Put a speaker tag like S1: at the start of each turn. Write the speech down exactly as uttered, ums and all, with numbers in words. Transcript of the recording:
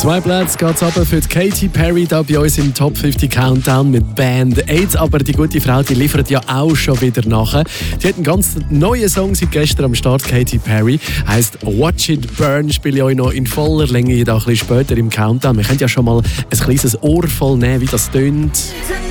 S1: Zwei Plätze geht's runter für die Katy Perry da bei uns im Top fünfzig Countdown mit Band acht. Aber die gute Frau, die liefert ja auch schon wieder nach. Die hat einen ganz neuen Song seit gestern am Start, Katy Perry. Heisst Watch It Burn, spiele ich euch noch in voller Länge, da ein bisschen später im Countdown. Wir können ja schon mal ein kleines Ohr voll nehmen, wie das tönt.